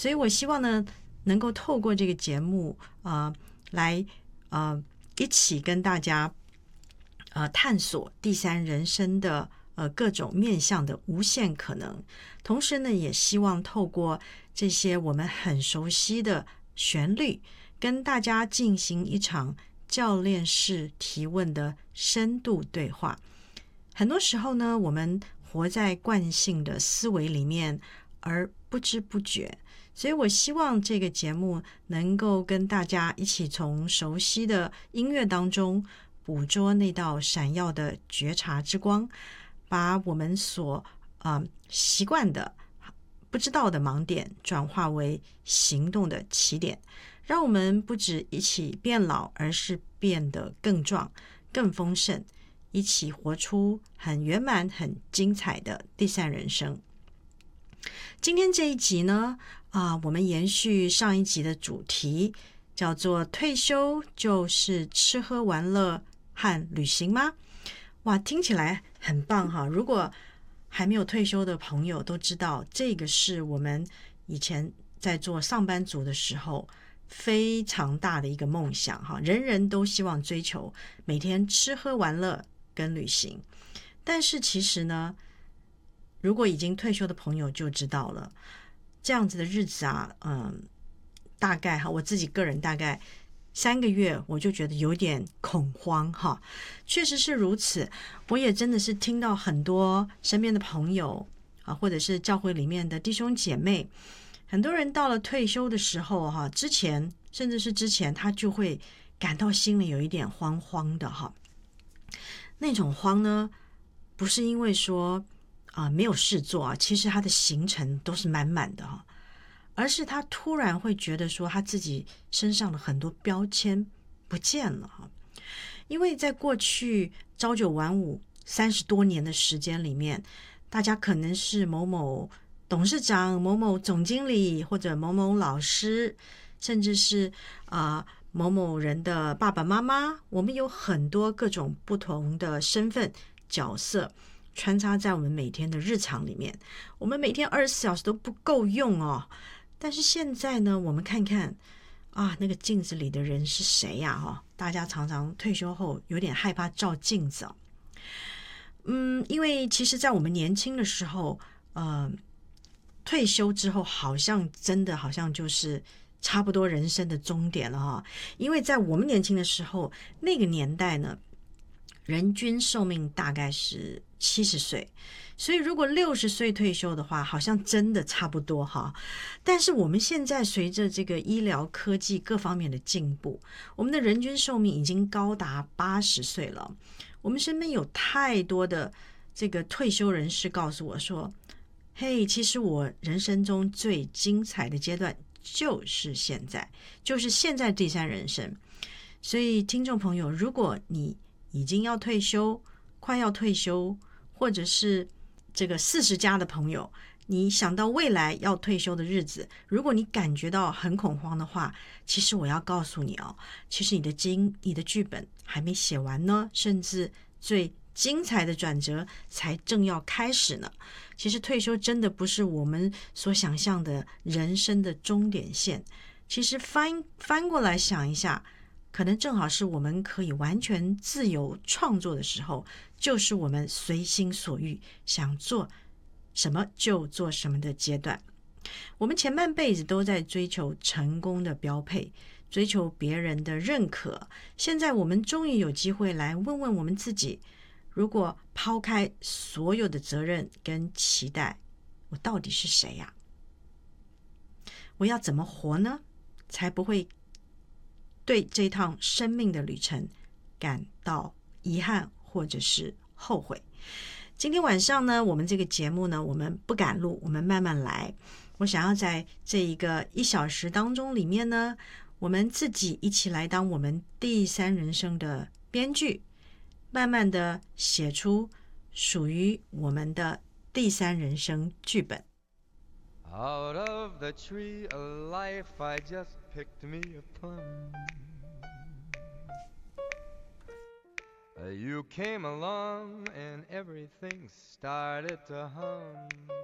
所以我希望呢，能够透过这个节目来一起跟大家探索第三人生的各种面向的无限可能。同时呢，也希望透过这些我们很熟悉的旋律，跟大家进行一场教练式提问的深度对话。很多时候呢，我们活在惯性的思维里面而不知不觉，所以我希望这个节目能够跟大家一起从熟悉的音乐当中捕捉那道闪耀的觉察之光，把我们所习惯的不知道的盲点转化为行动的起点，让我们不止一起变老，而是变得更壮更丰盛，一起活出很圆满很精彩的第三人生。今天这一集呢我们延续上一集的主题，叫做退休就是吃喝玩乐和旅行吗？哇，听起来很棒哈！如果还没有退休的朋友都知道，这个是我们以前在做上班族的时候非常大的一个梦想哈，人人都希望追求每天吃喝玩乐跟旅行。但是其实呢，如果已经退休的朋友就知道了，这样子的日子大概我自己个人大概3个月我就觉得有点恐慌哈。确实是如此，我也真的是听到很多身边的朋友或者是教会里面的弟兄姐妹，很多人到了退休的时候之前甚至是之前，他就会感到心里有一点慌慌的哈。那种慌呢，不是因为说没有事做其实他的行程都是满满的而是他突然会觉得说他自己身上的很多标签不见了因为在过去朝九晚五30多年的时间里面，大家可能是某某董事长、某某总经理或者某某老师，甚至是某某人的爸爸妈妈，我们有很多各种不同的身份角色穿插在我们每天的日常里面，我们每天24小时都不够用但是现在呢，我们看看那个镜子里的人是谁呀大家常常退休后有点害怕照镜子因为其实在我们年轻的时候退休之后好像就是差不多人生的终点了因为在我们年轻的时候，那个年代呢，人均寿命大概是70岁，所以如果60岁退休的话，好像真的差不多但是我们现在随着这个医疗科技各方面的进步，我们的人均寿命已经高达80岁了。我们身边有太多的这个退休人士告诉我说，嘿，其实我人生中最精彩的阶段就是现在第三人生。所以听众朋友，如果你已经要退休，快要退休，或者是这个40加的朋友，你想到未来要退休的日子，如果你感觉到很恐慌的话，其实我要告诉你其实你的剧本还没写完呢，甚至最精彩的转折才正要开始呢。其实退休真的不是我们所想象的人生的终点线，其实翻过来想一下，可能正好是我们可以完全自由创作的时候，就是我们随心所欲想做什么就做什么的阶段。我们前半辈子都在追求成功的标配，追求别人的认可，现在我们终于有机会来问问我们自己，如果抛开所有的责任跟期待，我到底是谁呀？我要怎么活呢？才不会对这趟生命的旅程感到遗憾或者是后悔。今天晚上呢，我们这个节目呢，我们不赶路，我们慢慢来。我想要在这一个1小时当中里面呢，我们自己一起来当我们第三人生的编剧，慢慢的写出属于我们的第三人生剧本。 Out of the tree of life I just picked me a plum. You came along and everything started to hum.